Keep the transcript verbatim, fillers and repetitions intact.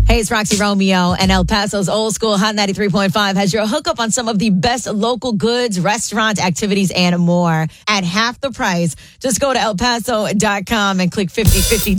Hey, it's Roxy Romeo, and El Paso's Old School Hot ninety-three point five has your hookup on some of the best local goods, restaurants, activities, and more at half the price. Just go to el paso dot com and click fifty fifty